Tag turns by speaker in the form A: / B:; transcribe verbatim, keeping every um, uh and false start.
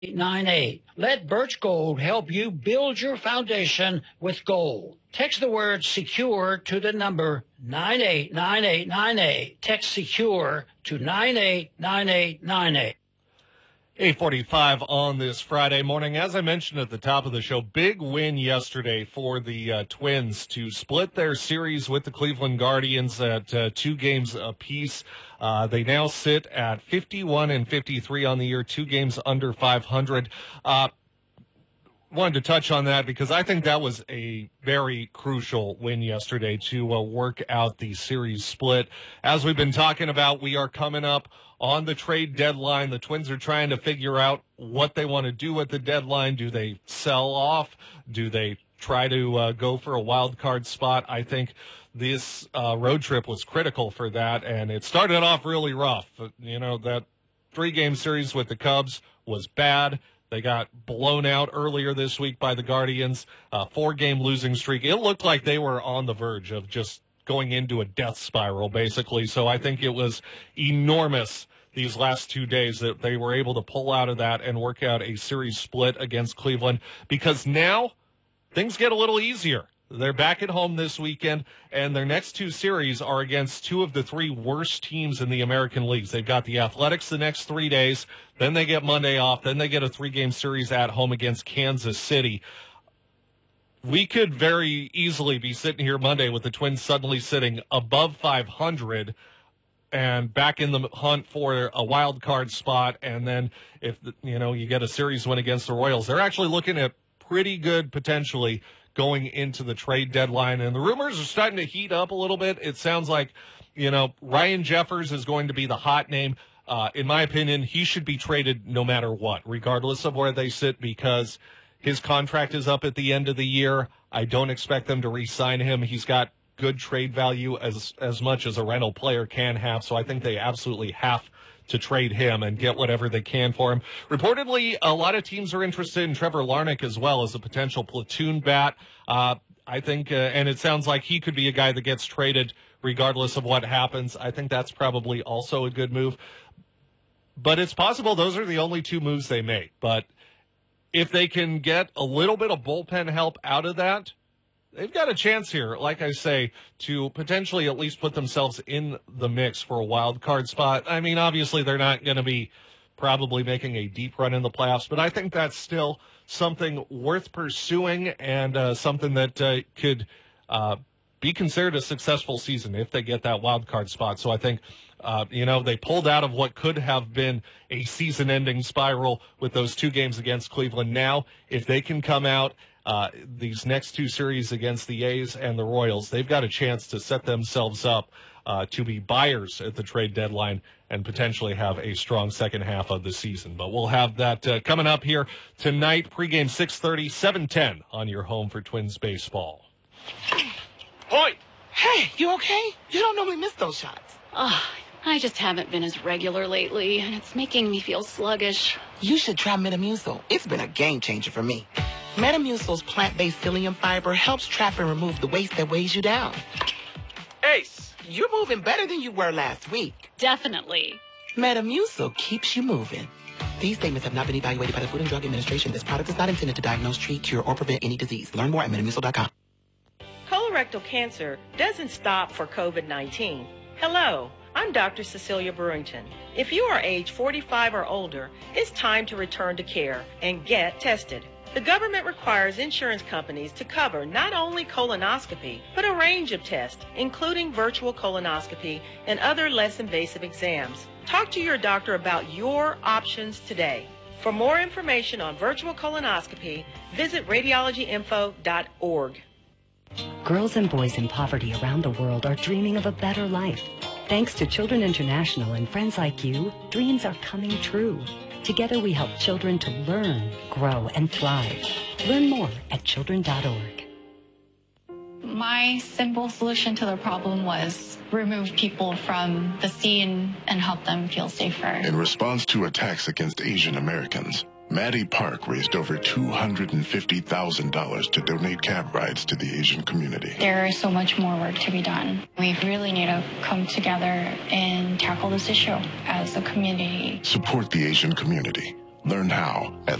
A: nine eight. Let Birch Gold help you build your foundation with gold. Text the word secure to the number nine eight nine eight nine eight. Text secure to nine eight nine eight nine eight.
B: eight forty-five on this Friday morning. As I mentioned at the top of the show, big win yesterday for the uh, Twins to split their series with the Cleveland Guardians at uh, two games apiece. Uh, they now sit at fifty-one and fifty-three on the year, two games under five hundred. Uh, wanted to touch on that because I think that was a very crucial win yesterday to uh, work out the series split. As we've been talking about, we are coming up on the trade deadline. The Twins are trying to figure out what they want to do at the deadline. Do they sell off? Do they try to uh, go for a wild card spot? I think this uh, road trip was critical for that, and it started off really rough. You know, that three-game series with the Cubs was bad. They got blown out earlier this week by the Guardians, uh, four-game losing streak. It looked like they were on the verge of just going into a death spiral, basically. So I think it was enormous these last two days that they were able to pull out of that and work out a series split against Cleveland, because now things get a little easier. They're back at home this weekend, and their next two series are against two of the three worst teams in the American leagues. They've got the Athletics the next three days, then they get Monday off, then they get a three-game series at home against Kansas City. We could very easily be sitting here Monday with the Twins suddenly sitting above five hundred and back in the hunt for a wild card spot, and then if you know you get a series win against the Royals, they're actually looking at pretty good potentially going into the trade deadline. And the rumors are starting to heat up a little bit. It sounds like, you know, Ryan Jeffers is going to be the hot name. Uh, in my opinion, he should be traded no matter what, regardless of where they sit, because his contract is up at the end of the year. I don't expect them to re-sign him. He's got good trade value as as much as a rental player can have, so I think they absolutely have to trade him and get whatever they can for him. Reportedly, a lot of teams are interested in Trevor Larnach as well as a potential platoon bat. Uh, I think, uh, and it sounds like he could be a guy that gets traded regardless of what happens. I think that's probably also a good move. But it's possible those are the only two moves they make. But if they can get a little bit of bullpen help out of that, they've got a chance here, like I say, to potentially at least put themselves in the mix for a wild card spot. I mean, obviously they're not going to be probably making a deep run in the playoffs, but I think that's still something worth pursuing and uh, something that uh, could uh, be considered a successful season if they get that wild card spot. So I think, uh, you know, they pulled out of what could have been a season-ending spiral with those two games against Cleveland. Now, if they can come out Uh, these next two series against the A's and the Royals, they've got a chance to set themselves up uh, to be buyers at the trade deadline and potentially have a strong second half of the season. But we'll have that uh, coming up here tonight, pregame six thirty, seven ten on your home for Twins baseball.
C: Oi! Hey, you okay? You don't normally miss those shots.
D: Oh, I just haven't been as regular lately, and it's making me feel sluggish.
C: You should try Metamucil. It's been a game changer for me. Metamucil's plant-based psyllium fiber helps trap and remove the waste that weighs you down. Ace, you're moving better than you were last week.
D: Definitely.
C: Metamucil keeps you moving. These statements have not been evaluated by the Food and Drug Administration. This product is not intended to diagnose, treat, cure, or prevent any disease. Learn more at metamucil dot com.
E: Colorectal cancer doesn't stop for COVID nineteen. Hello, I'm Doctor Cecilia Brewington. If you are age forty-five or older, it's time to return to care and get tested. The government requires insurance companies to cover not only colonoscopy, but a range of tests, including virtual colonoscopy and other less invasive exams. Talk to your doctor about your options today. For more information on virtual colonoscopy, visit radiology info dot org.
F: Girls and boys in poverty around the world are dreaming of a better life. Thanks to Children International and friends like you, dreams are coming true. Together we help children to learn, grow, and thrive. Learn more at children dot org.
G: My simple solution to the problem was remove people from the scene and help them feel safer.
H: In response to attacks against Asian Americans, Maddie Park raised over two hundred fifty thousand dollars to donate cab rides to the Asian community.
G: There is so much more work to be done. We really need to come together and tackle this issue as a community.
H: Support the Asian community. Learn how at